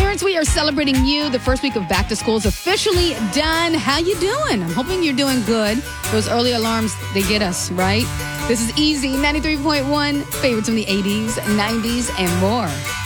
Parents, we are celebrating you. The first week of back to school is officially done. How you doing? I'm hoping you're doing good. Those early alarms, they get us, right? This is Easy 93.1, favorites from the 80s, 90s, and more.